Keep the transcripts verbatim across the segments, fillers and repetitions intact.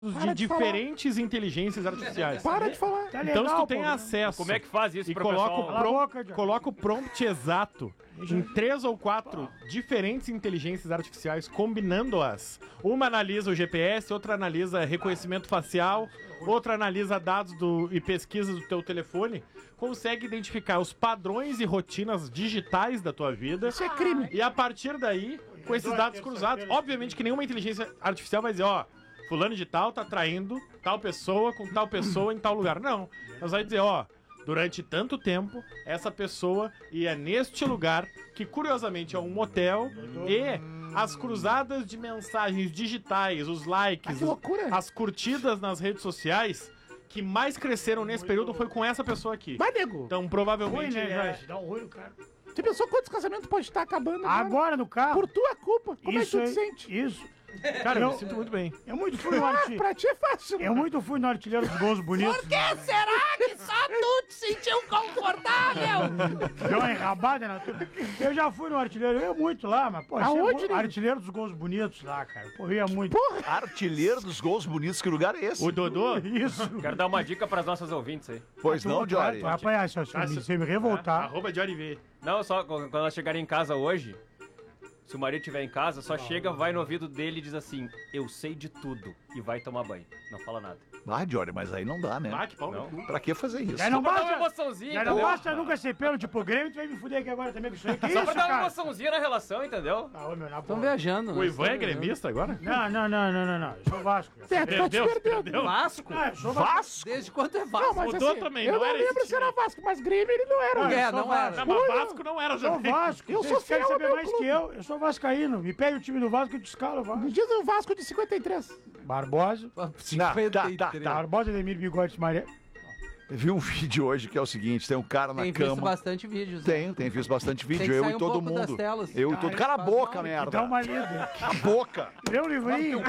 de, de diferentes falar. inteligências artificiais. Para de falar. Tá legal, então, se tu tem pô, acesso... Como é que faz isso e pra coloca pessoal? O prom boca, coloca o prompt exato em três ou quatro diferentes inteligências artificiais, combinando-as. Uma analisa o G P S, outra analisa reconhecimento facial, outra analisa dados do, e pesquisas do teu telefone, consegue identificar os padrões e rotinas digitais da tua vida. Isso é crime. E a partir daí, com esses dados cruzados, obviamente que nenhuma inteligência artificial vai dizer, ó, fulano de tal tá traindo tal pessoa com tal pessoa em tal lugar. Não. Nós vai dizer, ó, durante tanto tempo, essa pessoa ia neste lugar, que curiosamente é um motel, e as cruzadas de mensagens digitais, os likes, ah, as curtidas nas redes sociais, que mais cresceram nesse período foi com essa pessoa aqui. Mas, nego. Então, provavelmente... Ruim, né, é... Dá um ruim no cara. Você pensou quantos casamentos pode estar acabando? Agora, no carro. Por tua culpa. Como isso é que tu te é, sente? Isso. Cara, eu, eu me sinto muito bem. Eu muito fui no Ah, artilheiro. pra ti é fácil. Eu muito fui no artilheiro dos gols bonitos. Por que será que só tu te sentiu confortável? Deu uma enrabada na tua. Eu já fui no artilheiro, eu ia muito lá, mas, pô, aonde, né? Artilheiro dos gols bonitos lá, cara. Pô, eu ia muito. Porra. Artilheiro dos gols bonitos, que lugar é esse? O Dodô? Isso. Quero dar uma dica pras nossas ouvintes aí. Pois não, Jory. Tu vai apanhar, se você me revoltar. Arroba Jory V. Não, só quando elas chegarem em casa hoje, se o marido estiver em casa, só chega, vai no ouvido dele e diz assim, eu sei de tudo, e vai tomar banho. Não fala nada. Ah, Jory, mas aí não dá, né? Ah, que pau no cu. Pra que fazer isso? Já não Só pra dar basta, uma emoçãozinha, já não entendeu? basta nunca ser pênalti pro Grêmio, tu vai me fuder aqui agora também com isso aí. Que Só isso, pra dar uma cara? emoçãozinha na relação, entendeu? Ah, ô, meu, na Estão boa. viajando, né? O Ivan é Tão viajando. gremista agora? Não, não, não, não, não, não. Eu sou Vasco. É, tu tá te Perdeu, perdendo. perdeu. Vasco? Ah, eu sou Vasco. Vasco? Desde quando é Não, Vasco? mas Mudou assim, também, eu não não era lembro esse se era time. Vasco, mas Grêmio ele não era. Não, É, eu sou não Vasco. era. Não, mas Vasco não era Eu sou também. Vasco. Eu Vocês sou querem fiel ao saber meu mais clube. que eu. Eu sou vascaíno. Me pega o time do Vasco e eu te escalo o Vasco. Me diz o Vasco de cinquenta e três. Barbosa. Tá, tá, tá. Barbosa, Ademir, Bigode, Maria. Eu vi um vídeo hoje que é o seguinte, tem um cara na Tem visto cama. bastante vídeos. né? Tenho, tenho visto bastante Tem vídeo, que eu sair e um todo pouco das mundo. telas. Eu e Ah, todo. isso Cala a faz boca, mal. merda. Dá uma lida. Cala a boca. Lê um livrinho.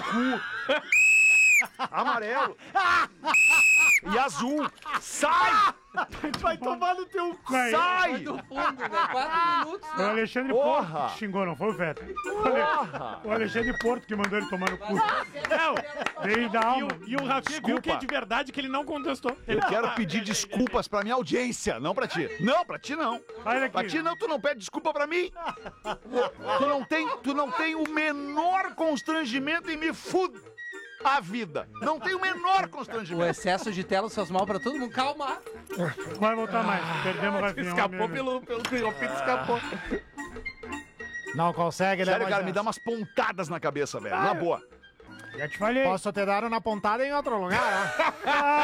Amarelo. E azul. Sai! Vai tomar no teu cu. Sai! Do fundo, né? Quatro minutos, Foi o né? Alexandre Porra! Porto que te xingou, não foi o Feta? Porra! O Alexandre Porto que mandou ele tomar no cu. Não, Veio da e alma. o, e o Rafinha viu que é de verdade, que ele não contestou. Eu quero pedir desculpas pra minha audiência, não pra ti. Não, pra ti não. Olha Pra aqui. ti não, tu não pede desculpa pra mim. Tu não tem, tu não tem o menor constrangimento em me fuder a vida. Não tem o menor O constrangimento. excesso de telas faz mal pra todo mundo. Calma. Vai voltar mais. Perdemos o Rafinha. Escapou homem, pelo, pelo, pelo Pinto, escapou. Não consegue, né? Sério, cara, Moisés? me dá umas pontadas na cabeça, velho. Na boa. Já te falei. Posso te dar uma pontada em outro lugar, né?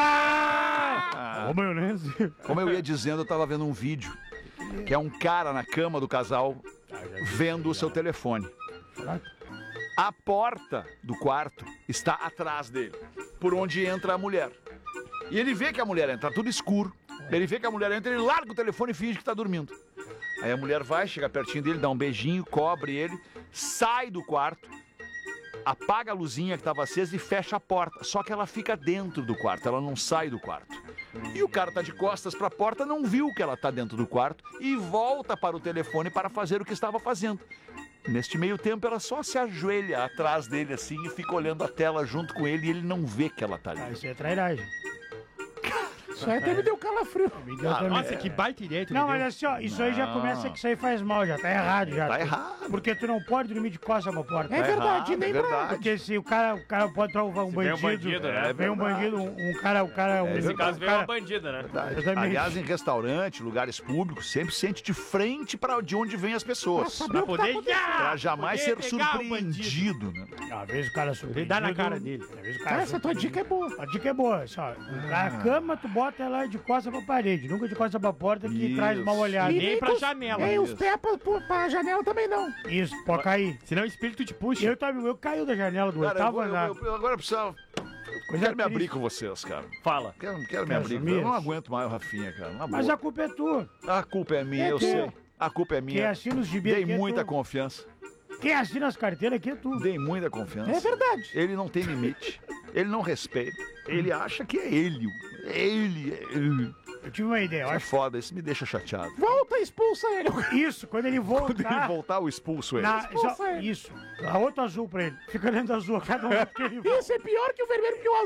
Ô, maionese. Como eu ia dizendo, eu tava vendo um vídeo que é um cara na cama do casal vendo o seu telefone. A porta do quarto está atrás dele, por onde entra a mulher. E ele vê que a mulher entra, tá tudo escuro. Ele vê que a mulher entra, ele larga o telefone e finge que tá dormindo. Aí a mulher vai, chega pertinho dele, dá um beijinho, cobre ele, sai do quarto, apaga a luzinha que estava acesa e fecha a porta. Só que ela fica dentro do quarto, ela não sai do quarto. E o cara tá de costas para a porta, não viu que ela tá dentro do quarto e volta para o telefone para fazer o que estava fazendo. Neste meio tempo, ela só se ajoelha atrás dele assim e fica olhando a tela junto com ele e ele não vê que ela tá Ah, ali. isso é trairagem. Isso aí até me deu calafrio. Me deu Ah, também. Nossa, que baita ideia tu me Não, deu. mas assim, ó, isso aí já começa que isso aí faz mal, já tá errado já. Tá errado. Porque tu não pode dormir de costas pra porta. É verdade, errado, nem é pra... verdade. Porque se o cara, o cara pode trovar um Se vem bandido, um bandido, né? vem um bandido, um, um cara, o cara, um, Nesse caso um veio cara, uma bandida, né? Exatamente. Aliás, em restaurante, lugares públicos, sempre sente de frente para de onde vêm as pessoas. saber Pra o que tá poder acontecendo. Pra jamais ser poder pegar o surpreendido, né? Às vezes o cara Ele dá na cara dele. Às vezes o cara Essa tua dica é boa. A dica é boa, só. A cama tu bota ela de costas pra parede, nunca de costas pra porta que Isso. traz mal olhado. E nem pra com os- janela. É, os Isso. pés pra, pra, pra janela também não. Isso, pode cair. Senão o espírito te puxa. Eu, tava, eu caí da janela do Cara, eu, oitavo vou- eu, andar. eu, eu agora preciso. Eu Coisa quero me triste. abrir com vocês, cara. Fala. Quero, quero me Quer abrir. assumir? Eu não aguento mais o Rafinha, cara. Na Mas boa. a culpa é tua. A culpa é minha, É eu teu. sei. A culpa é Quem minha. assina os gibis Dei aqui é muita tu. confiança. Quem assina as carteiras aqui é tu. Dei muita confiança. É verdade. Ele não tem limite. Ele não respeita. Ele acha que é ele. É ele. É ele. Eu tive uma ideia, eu Isso é acho. foda, isso me deixa chateado. Volta volta, expulsa ele. Isso, quando ele voltar... Quando ele voltar, eu expulso ele. na- expulsa só- ele. Isso. A outro azul pra ele. Fica olhando azul a cada um que ele Isso é pior que o vermelho, porque o